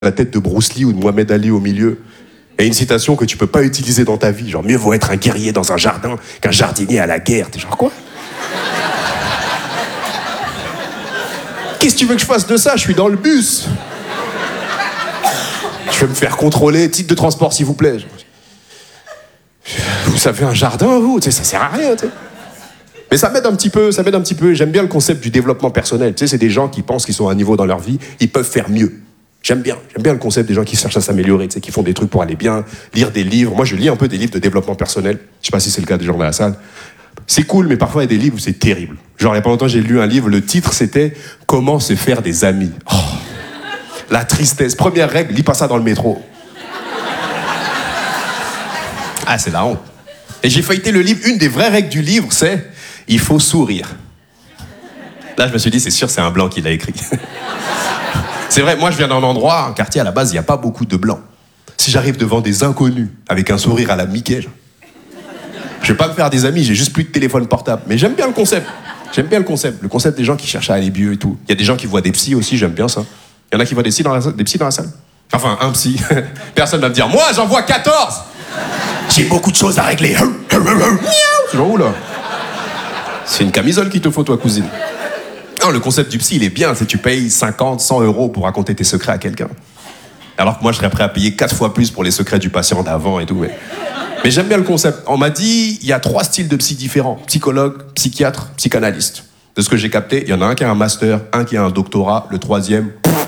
la tête de Bruce Lee ou de Mohamed Ali au milieu. Et une citation que tu peux pas utiliser dans ta vie. Genre, mieux vaut être un guerrier dans un jardin qu'un jardinier à la guerre. T'es genre quoi? Qu'est-ce que tu veux que je fasse de ça? Je suis dans le bus. Je vais me faire contrôler. Titre de transport, s'il vous plaît. Vous avez un jardin, vous? Tu sais, ça sert à rien, tu sais. Mais ça m'aide un petit peu, J'aime bien le concept du développement personnel. Tu sais, c'est des gens qui pensent qu'ils sont à un niveau dans leur vie, ils peuvent faire mieux. J'aime bien le concept des gens qui cherchent à s'améliorer, tu sais, qui font des trucs pour aller bien, lire des livres. Moi, je lis un peu des livres de développement personnel. Je sais pas si c'est le cas des gens dans la salle. C'est cool, mais parfois, il y a des livres où c'est terrible. Genre, il y a pas longtemps, j'ai lu un livre, le titre, c'était « Comment se faire des amis ». Oh, la tristesse. Première règle, lis pas ça dans le métro. Ah, c'est la honte. Et j'ai feuilleté le livre. Une des vraies règles du livre, c'est « Il faut sourire ». Là, je me suis dit, c'est sûr, c'est un blanc qui l'a écrit. C'est vrai, moi je viens d'un endroit, un quartier à la base, il n'y a pas beaucoup de blancs. Si j'arrive devant des inconnus avec un sourire à la Mickey, je vais pas me faire des amis, j'ai juste plus de téléphone portable. Mais j'aime bien le concept. Le concept des gens qui cherchent à aller mieux et tout. Il y a des gens qui voient des psys aussi, j'aime bien ça. Il y en a qui voient des psys dans la salle. Enfin, un psy. Personne va me dire, moi j'en vois 14. J'ai beaucoup de choses à régler. C'est genre où là? C'est une camisole qu'il te faut, toi, cousine. Non, le concept du psy, il est bien. C'est tu payes 50, 100 euros pour raconter tes secrets à quelqu'un. Alors que moi, je serais prêt à payer 4 fois plus pour les secrets du patient d'avant et tout. Mais j'aime bien le concept. On m'a dit, il y a 3 styles de psy différents. Psychologue, psychiatre, psychanalyste. De ce que j'ai capté, il y en a un qui a un master, un qui a un doctorat, le troisième,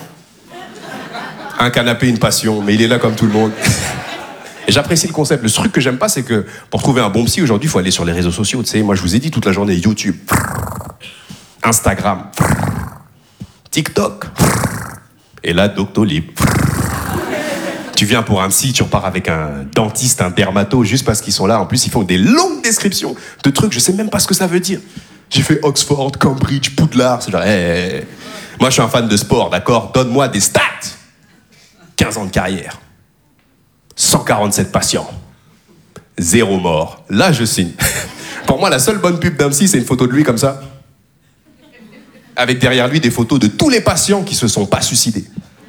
un canapé, une passion. Mais il est là comme tout le monde. Et j'apprécie le concept. Le truc que j'aime pas, c'est que pour trouver un bon psy, aujourd'hui, il faut aller sur les réseaux sociaux. Tu sais, moi, je vous ai dit toute la journée, YouTube, Instagram, TikTok, et là, Doctolib. Tu viens pour un psy, tu repars avec un dentiste, un dermato, juste parce qu'ils sont là. En plus, ils font des longues descriptions de trucs, je sais même pas ce que ça veut dire. J'ai fait Oxford, Cambridge, Poudlard, c'est genre, Moi, je suis un fan de sport, d'accord? Donne-moi des stats. 15 ans de carrière. 147 patients. 0 mort. Là, je signe. Pour moi, la seule bonne pub d'un psy, c'est une photo de lui comme ça. Avec derrière lui des photos de tous les patients qui se sont pas suicidés.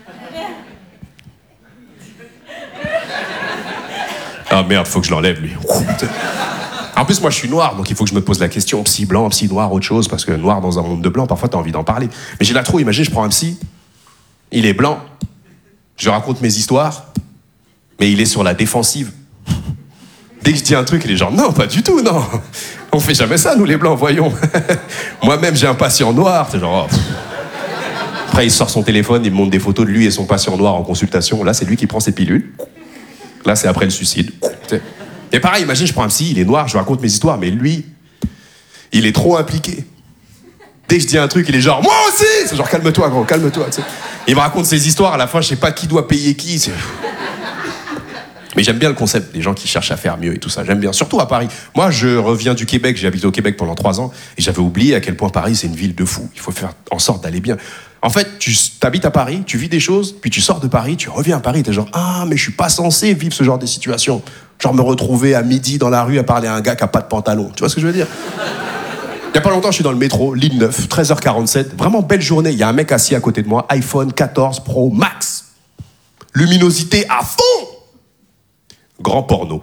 Ah merde, faut que je l'enlève, lui. En plus, moi, je suis noir, donc il faut que je me pose la question, psy blanc, psy noir, autre chose, parce que noir dans un monde de blanc, parfois, t'as envie d'en parler. Mais j'ai la trop, imagine, je prends un psy, il est blanc, je raconte mes histoires, mais il est sur la défensive. Dès que je dis un truc, il est genre, non, pas du tout, non. On fait jamais ça, nous les blancs, voyons. Moi-même, j'ai un patient noir. C'est genre, oh. Après, il sort son téléphone, il me montre des photos de lui et son patient noir en consultation. Là, c'est lui qui prend ses pilules. Là, c'est après le suicide. Et pareil, imagine, je prends un psy, il est noir, je raconte mes histoires, mais lui, il est trop impliqué. Dès que je dis un truc, il est genre, moi aussi. C'est genre, calme-toi, gros, calme-toi. T'sais. Il me raconte ses histoires, à la fin, je sais pas qui doit payer qui. Mais j'aime bien le concept des gens qui cherchent à faire mieux et tout ça. J'aime bien, surtout à Paris. Moi, je reviens du Québec, j'ai habité au Québec pendant 3 ans, et j'avais oublié à quel point Paris, c'est une ville de fous. Il faut faire en sorte d'aller bien. En fait, tu t'habites à Paris, tu vis des choses, puis tu sors de Paris, tu reviens à Paris, t'es genre, ah, mais je suis pas censé vivre ce genre de situation. Genre me retrouver à midi dans la rue à parler à un gars qui a pas de pantalon. Tu vois ce que je veux dire? Il y a pas longtemps, je suis dans le métro, ligne 9, 13h47, vraiment belle journée. Il y a un mec assis à côté de moi, iPhone 14 Pro Max. Luminosité à fond! Grand porno.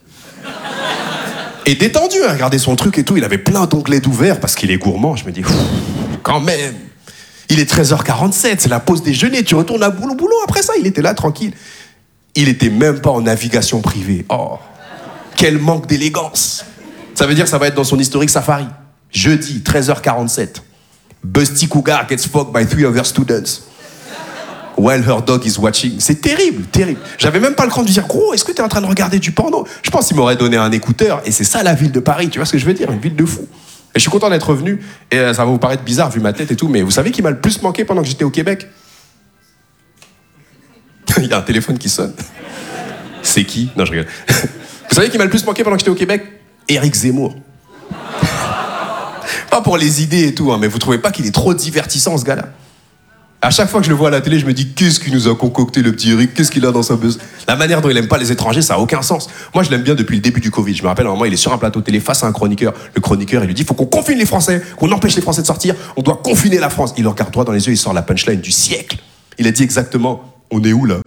Et détendu à regarder son truc et tout, il avait plein d'onglets d'ouvert parce qu'il est gourmand. Je me dis, quand même, il est 13h47, c'est la pause déjeuner, tu retournes à boulot après ça. Il était là, tranquille. Il était même pas en navigation privée. Oh, quel manque d'élégance. Ça veut dire que ça va être dans son historique Safari. Jeudi, 13h47. Busty Cougar gets fucked by 3 other students. While her dog is watching. C'est terrible, terrible. J'avais même pas le cran de dire, gros, est-ce que t'es en train de regarder du porno? Je pense qu'il m'aurait donné un écouteur, et c'est ça la ville de Paris, tu vois ce que je veux dire? Une ville de fous. Et je suis content d'être revenu, et ça va vous paraître bizarre vu ma tête et tout, mais vous savez qui m'a le plus manqué pendant que j'étais au Québec? Il y a un téléphone qui sonne. C'est qui? Non, je rigole. Vous savez qui m'a le plus manqué pendant que j'étais au Québec? Éric Zemmour. Pas pour les idées et tout, hein, mais vous trouvez pas qu'il est trop divertissant, ce gars-là? À chaque fois que je le vois à la télé, je me dis, qu'est-ce qu'il nous a concocté, le petit Eric? Qu'est-ce qu'il a dans sa buzz? La manière dont il aime pas les étrangers, ça a aucun sens. Moi, je l'aime bien depuis le début du Covid. Je me rappelle, à un moment, il est sur un plateau télé face à un chroniqueur. Le chroniqueur, il lui dit, faut qu'on confine les Français, qu'on empêche les Français de sortir. On doit confiner la France. Il le regarde droit dans les yeux, il sort la punchline du siècle. Il a dit exactement, On est où là?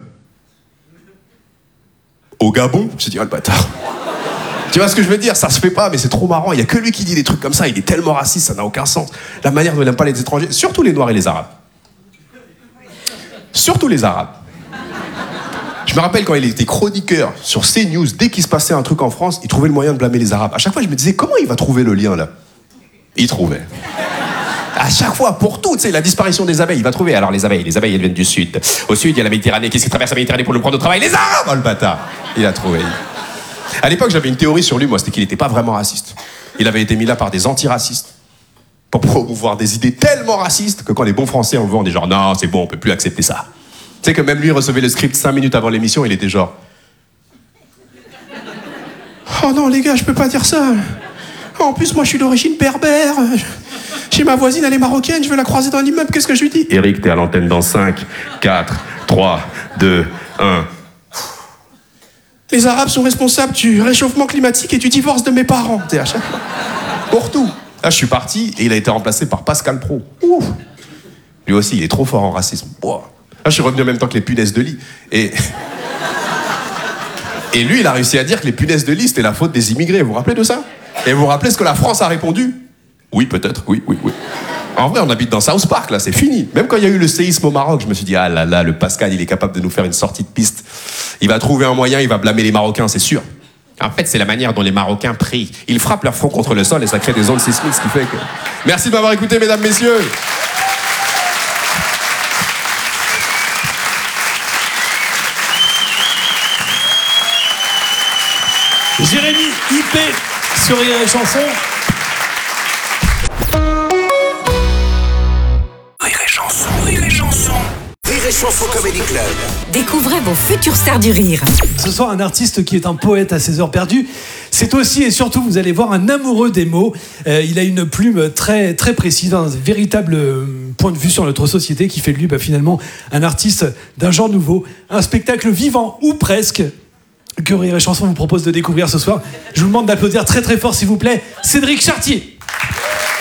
Au Gabon? J'ai dit, oh le bâtard. Tu vois ce que je veux dire? Ça se fait pas, mais c'est trop marrant. Il y a que lui qui dit des trucs comme ça. Il est tellement raciste, ça n'a aucun sens. La manière dont il n'aime pas les étrangers, surtout les Noirs et les Arabes. Surtout les Arabes. Je me rappelle quand il était chroniqueur sur CNews, dès qu'il se passait un truc en France, il trouvait le moyen de blâmer les Arabes. À chaque fois, je me disais, comment il va trouver le lien là? Il trouvait. À chaque fois, pour tout, tu sais, la disparition des abeilles, il va trouver. Alors les abeilles, elles viennent du sud. Au sud, il y a la Méditerranée. Qu'est-ce qui traverse la Méditerranée pour nous prendre au travail? Les Arabes! Oh le bâtard! Il a trouvé. À l'époque, j'avais une théorie sur lui, moi, c'était qu'il n'était pas vraiment raciste. Il avait été mis là par des antiracistes pour promouvoir des idées tellement racistes que quand les bons Français en le voient, on est genre, non, c'est bon, on peut plus accepter ça. Tu sais que même lui recevait le script 5 minutes avant l'émission, il était genre, oh non les gars, je peux pas dire ça. En plus, moi, je suis d'origine berbère. Chez ma voisine, elle est marocaine, je veux la croiser dans l'immeuble, qu'est-ce que je lui dis? Eric, t'es à l'antenne dans 5, 4, 3, 2, 1. Les Arabes sont responsables du réchauffement climatique et du divorce de mes parents. À chaque fois. Pour tout. Là, je suis parti et il a été remplacé par Pascal Praud. Ouh. Lui aussi, il est trop fort en racisme. Wow. Là, je suis revenu en même temps que les punaises de lit. Et lui, il a réussi à dire que les punaises de lit, c'était la faute des immigrés. Vous vous rappelez de ça? Et vous vous rappelez ce que la France a répondu? Oui, peut-être. Oui. En vrai, on habite dans South Park, là, c'est fini. Même quand il y a eu le séisme au Maroc, je me suis dit, ah là là, le Pascal, il est capable de nous faire une sortie de piste. Il va trouver un moyen, il va blâmer les Marocains, c'est sûr. En fait, c'est la manière dont les Marocains prient. Ils frappent leur front contre le sol et ça crée des ondes sismiques, ce qui fait que... Merci de m'avoir écouté, mesdames, messieurs. Jérémy IP sur Rire et Chanson. Rire et Chanson Comedy Club. Découvrez vos futures stars du rire. Ce soir, un artiste qui est un poète à ses heures perdues. C'est aussi et surtout, vous allez voir, un amoureux des mots. Il a une plume très, très précise, un véritable point de vue sur notre société qui fait de lui finalement un artiste d'un genre nouveau. Un spectacle vivant ou presque que Rire et Chanson vous propose de découvrir ce soir. Je vous demande d'applaudir très très fort, s'il vous plaît, Cédric Chartier.